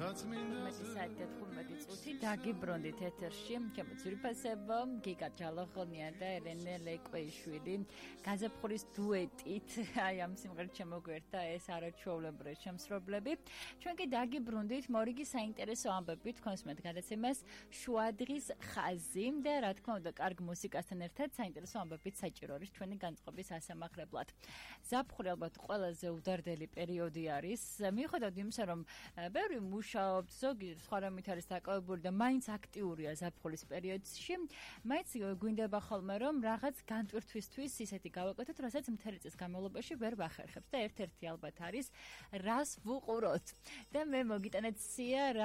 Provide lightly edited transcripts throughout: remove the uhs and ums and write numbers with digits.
მეტი 15 წუთი დაგიბრუნდით ეთერში ჩემო ძვირფასებო გიგა ჯალოხონია და ელენე ლეკვეიშვილი გაზაფხულის დუეტით აი ამ სიმღერით შემოგვერთა ეს არაჩვეულებრივი შემსრულებლები ჩვენ კი დაგიბრუნდით მორიგი საინტერესო ამბები თქვენს მეტ გადაცემას შუადღის ხაზი და რა თქმა უნდა კარგ მუსიკასთან ერთად საინტერესო ამბებით საჭირო არის ჩვენი განწყობის ასამახლებლად ზაფხული ალბათ ყველაზე უდარდელი პერიოდი არის მიუხედავად იმისა რომ ბევრი მუშაობთ, ზოგი სხვა რამით არის დაკავებული და მაინც აქტიურია ზაფხულის პერიოდში. მაინც გვინდება ხოლმე რომ რაღაც განტვირთვისთვის ისეთი გავაკეთოთ, რასაც მთელი წლის განმავლობაში ვერ ვახერხებთ და ერთ-ერთი ალბათ არის რას ვუყუროთ. და მე მოგიტანეთ სია, რა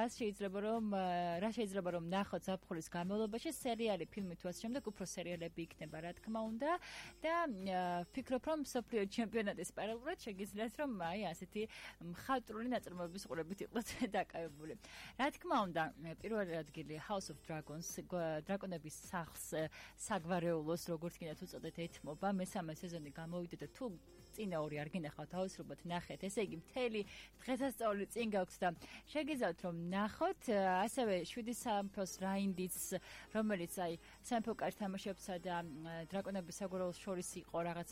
შეიძლება რომ ნახოთ ზაფხულის განმავლობაში სერიალი, ფილმი თუ ასე შემდეგ, უფრო სერიალები იქნება, რა თქმა უნდა და ვფიქრობ რომ მსოფლიო ჩემპიონატის პარალელურად შეგიძლიათ რომ აი ასეთი მხატვრული ნაწარმოების ყურებით იყოთ დაკავებული. რა თქმა უნდა, პირველი ადგილი House of Dragons, დრაკონების სახლს საგვარეულოს, როგორც კიდათ უწოდეთ, ეთმობა. მესამე სეზონი გამოვიდა და თუ წინა ორი არ გინახავთ, აუცილებლად ნახეთ. ესე იგი, მთელი დღესასწაული წინ გაქვთ და შეგიძლიათ რომ ნახოთ. ასევე 7 სამეფოს რაინდიც, რომელიც აი სამეფო კარს თამაშებსა და დრაკონების საგვარეულოს შორის იყო რაღაც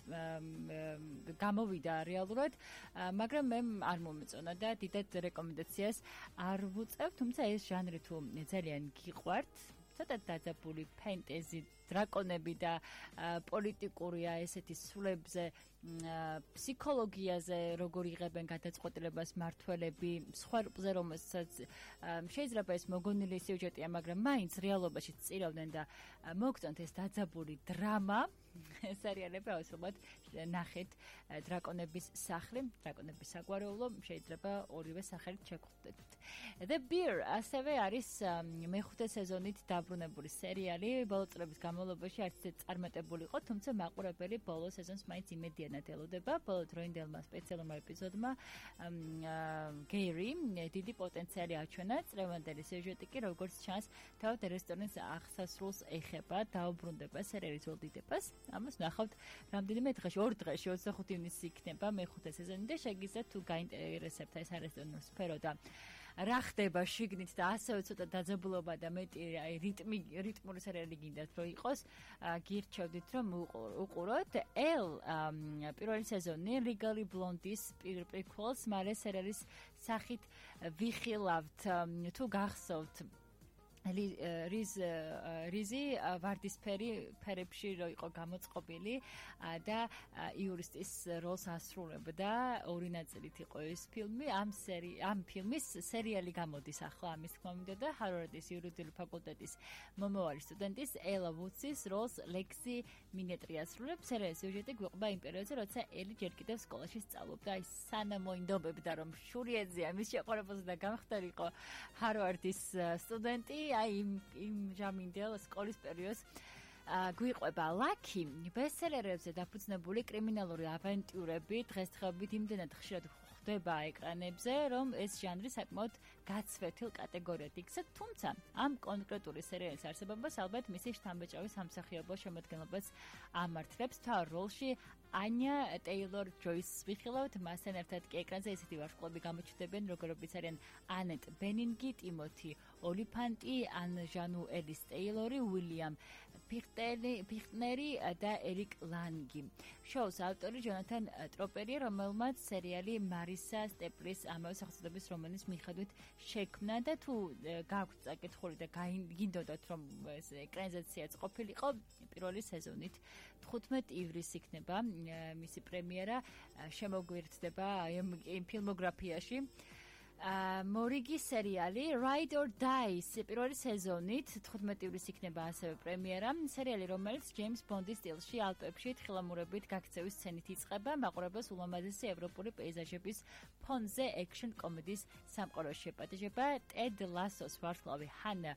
გამოვიდა რეალურად, მაგრამ მე არ მომეწონა და დიდად რეკომენდაციას არ ვუწევ, თუმცა ეს ჟანრი თუ ძალიან გიყვართ, ცოტა დაძაბული ფენტეზი, დრაკონები და პოლიტიკურია ესეთი სულებზე, ფსიქოლოგიაზე, როგორ იღებენ გადაწყვეტილებას მართველები, სხვერპლზე, რომელსაც შეიძლება ეს მოგონილი სიუჟეტია, მაგრამ მაინც რეალობაში წირავდნენ და მოგწონთ ეს დაძაბული დრამა. სერიალები აუცილებლად ნახეთ დრაკონების სახლი, დრაკონების საგვარეულო, შეიძლება ორივე სახელით შეგხვდეთ. The Bear ასევე არის მეხუთე სეზონით დაბრუნებული სერიალი, ბოლო წლების განმავლობაში არც წარმატებული იყო, თუმცა მაყურებელი ბოლო სეზონს მაინც იმედიანად ელოდება. ბოლო დროინდელმა სპეციალურმა ეპიზოდმა გეირი დიდი პოტენციალი აჩვენა, წლევანდელი სიუჟეტი კი როგორც ჩანს, თავად რესტორნის აღსასრულს ეხება, დაუბრუნდება სერიალის ვალდიდებას. ამას ნახავთ რამდენიმე დღეში, 2 დღეში 25 ივნისს იქნება მეხუთე სეზონი და შეგიძლიათ თუ გაინტერესებთ ეს არესტორნულ სფერო და რა ხდება შიგნით და ასევე ცოტა დაძაბულობა და მეტი რიტმული სერიალი გინდათ რომ იყოს, გირჩევდით რომ უყუროთ. პირველი სეზონი Legally Blonde-ის prequels, მალე სერიალის სახით ვიხილავთ თუ გახსოვთ რიზი ვარდისფერი ფერებში რო იყო გამოწყობილი და იურისტის როლს ასრულებდა, ორი ნაწილით იყო ეს ფილმი. ამ ფილმის სერიალი გამოდის ახლა, ამის თქმა მინდა და ჰარვარდის იურიდიული ფაკულტეტის მომავალი სტუდენტის ელა ვუდსის როლს ლექსი მინეტრი ასრულებს. სერიალის სიუჟეტი გვიყვება იმ პერიოდზე, როცა ელი ჯერ კიდევ სკოლაში სწავლობდა. აი სანამ მოინდობებდა რომ შური ეძია მის შეყვარებულზე და გამხდარიყო ჰარვარდის სტუდენტი, აი იმ ჟამინდელ სკოლის პერიოდს გვიყვება. ლაკი ბესტსელერებზე დაფუძნებული კრიმინალური ავანტიურები დღესდღეობით იმდენად ხშირად ხდება ეკრანებზე, რომ ეს ჟანრი საკმაოდ გაცვეთილ კატეგორიად იქცა, თუმცა ამ კონკრეტული სერიალის არსებობას ალბათ მისი შთამბეჭდავი სამსახიობო შემადგენლობაც ამართლებს. თავარ როლში ანია ტეილორ-ჯოისს ვიხილავთ, მასთან ერთად კი ეკრანზე ესეთი ვარსკვლავები გამოჩნდებიან, როგორებიც არიან ანეტ ბენინგი, ტიმოთი ოლიფანტი, ანჟანუ ელის ტეილორი, უილიამ ფიხტნერი და ერიკ ლანგი. შოუს ავტორი ჯონათან ტროპერია, რომელმაც სერიალი მარისა სტეპლის ამავე სახელწოდების რომანის მიხედვით შექმნა და თუ გაქვთ წაკითხული და გინდოდათ რომ ეს ეკრანიზაციაც ყოფილიყო, პირველი სეზონით 15 ივლისს იქნება მისი პრემიერა, შემოგვიერთდება იმ ფილმოგრაფიაში. მორიგი სერიალი Ride or Die-ის პირველი სეზონით 15 ივლისს იქნება ასევე პრემიერა. სერიალი, რომელიც ჯეიმს ბონდის სტილში ალპებში თხილამურებით გაქცევის სცენით იწყება, მაყურებელს ულამაზესი ევროპული პეიზაჟების ფონზე ექშენ კომედიის სამყაროში შეპატიჟება. ტედ ლასოს ვარსკვლავი ჰანა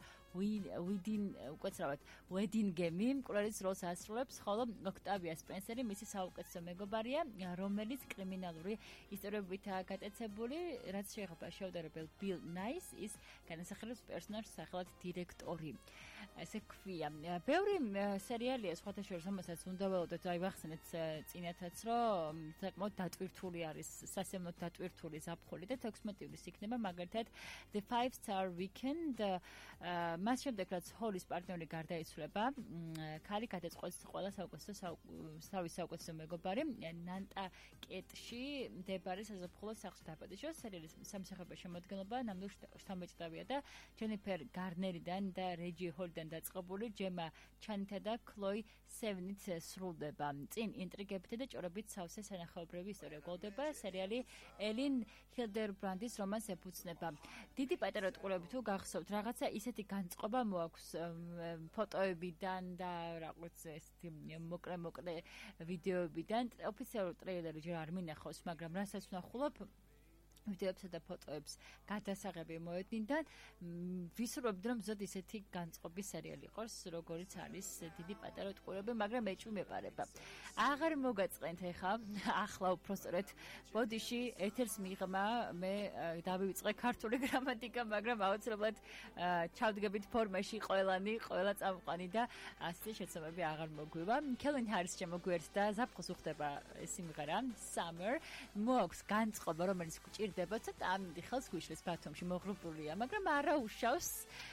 ვედინგემი მკვლერის როლს ასრულებს, ხოლო ოქტავია სპენსერი მისი საუკეთესო მეგობარია, რომელიც კრიმინალური ისტორიებითაა გატაცებული, რაც შეეხება შეუდარებელ Bill Nye ის განასახიერებს პერსონაჟს სახელად დირექტორი. ესე ქვია. ბევრი სერიალია სხვათა შორის, რომელსაც უნდა ველოდოთ, აი ვახსენეთ წინათაც, რომ საკმაოდ დატვირთული არის, სასიამოვნოდ დატვირთული ზაფხული და 16 ივლისს იქნება მაგალითად The 5-Star Weekend. მას შემდეგ რაც ჰოლის პარტნიორი გარდაიცვლება, ქალი გადაწყვეტს ყველა საუკეთესო მეგობარი ნანტაკეტში მდებარე საზაფხულო სახლში დაბადიშოს. სერიალის სამსახიობო შემოადგენლობა ნამდვილ შთამბეჭდავია და ჯენიფერ გარნერიდან და რეჯი ჰოლიდან დაწყებული ჯემა ჩანითა და ქლოი სევნით სრულდება. წინ ინტრიგებითა და ჭორებით სავსე სანახაობრივი ისტორია გველდება. სერიალი ელინ ჰილდერბრანდის რომანს ეფუძნება. დიდი პატარა ტყურები თუ გახსოვთ, რაღაცა ისეთი განწყობა მოაქვს ფოტოებიდან და რაღაც ესეთი მოკლე ვიდეოებიდან. ოფიციალურ ტრეილერი ჯერ არ მინახავს, მაგრამ რასაც ვნახულობ ვიდეოებსა და ფოტოებს გადასაღები მოედნიდან ვისურვებდი რომ ზოგადად ისეთი განწყობის სერიალი იყოს როგორიც არის დიდი პატარა ტყურები, მაგრამ ეჭვი მეპარება. აღარ მოგაწყენთ ახლა უბრალოდ ბოდიში ეთერს მიღმა მე დავივიწყე ქართული გრამატიკა, მაგრამ აუცილებლად ჩავდგებით ფორმაში ყველა წამყვანი და ასე შეცდომები აღარ მოგვივა. კელვინ ჰარის შემოგვიერთდა ზაფხულს უხდება სიმღერა Summer, მოაქვს განწყობა რომელიც გჭირდება ცოტა ამინდი ხელს გვიშლის ბათუმში მოღრუბლულია, მაგრამ არა უშავს.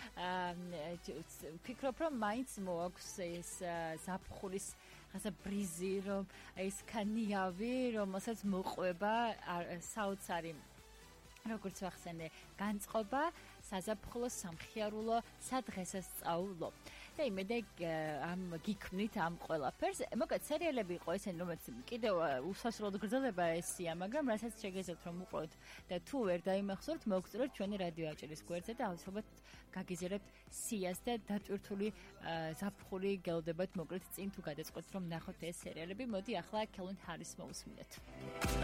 ფიქრობ რომ მაინც მოაქვს ეს ზაფხულის ხასა ბრიზი, რომ ეს ქანიავი, რომელსაც მოყვება საოცარი როგორც ვახსენე, განწყობა, საზაფხულო, სამხიარულო, სადღესასწაულო. და იმედი ამ გიქმნით ამ ყველაფერს. მოკლედ სერიალები იყო ესენი, რომელიც კიდევ უსასრულოდ გრძელდება ესია, მაგრამ რასაც შეგეძლოთ რომ უყუროთ და თუ ვერ დაიმახსოვრთ, მოგწუროთ ჩვენი რადიო აჭერის გვერდზე და აუცილებლად გაგიზიარებთ სიას და დატვირთული ზაფხული გელოდებათ. მოკლედ წინ თუ გადაწყვეტთ რომ ნახოთ ეს სერიალები, მოდი ახლა კელვინ ჰარის მოусმინეთ.